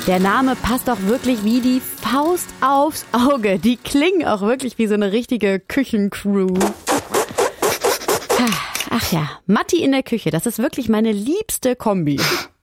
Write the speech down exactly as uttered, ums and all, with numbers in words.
Der Name passt auch wirklich wie die Faust aufs Auge. Die klingen auch wirklich wie so eine richtige Küchencrew. Ach ja, Matti in der Küche, das ist wirklich meine liebste Kombi.